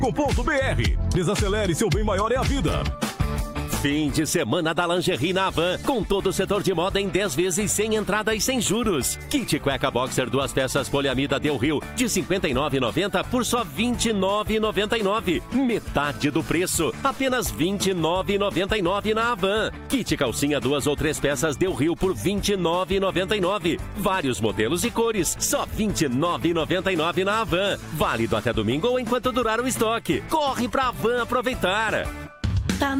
Desacelere, seu bem maior é a vida. Fim de semana da Lingerie na Havan, com todo o setor de moda em 10 vezes sem entrada e sem juros. Kit cueca boxer 2 peças poliamida Del Rio de R$ 59,90 por só R$ 29,99. Metade do preço, apenas R$ 29,99 na Havan. Kit calcinha 2 ou 3 peças Del Rio por R$ 29,99. Vários modelos e cores, só R$ 29,99 na Havan. Válido até domingo ou enquanto durar o estoque. Corre pra Havan aproveitar.